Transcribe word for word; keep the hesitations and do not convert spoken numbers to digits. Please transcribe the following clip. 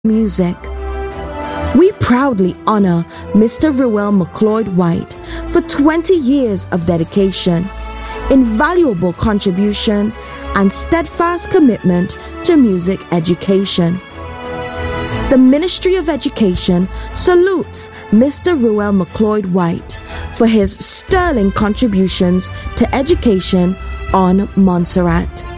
music. We proudly honor Mister Ruel McLeod White for twenty years of dedication, invaluable contribution, and steadfast commitment to music education. The Ministry of Education salutes Mister Ruel McLeod White for his sterling contributions to education on Montserrat.